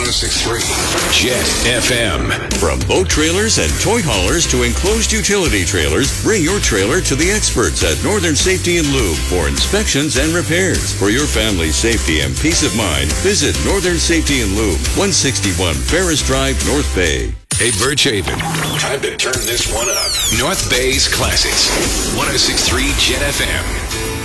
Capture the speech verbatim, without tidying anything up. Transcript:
oh six point three Jet F M. From boat trailers and toy haulers to enclosed utility trailers, bring your trailer to the experts at Northern Safety and Lube for inspections and repairs. For your family's safety and peace of mind, visit Northern Safety and Lube, one sixty-one Ferris Drive, North Bay. Hey, Birchhaven, time to turn this one up. North Bay's Classics, one oh six point three Jet F M.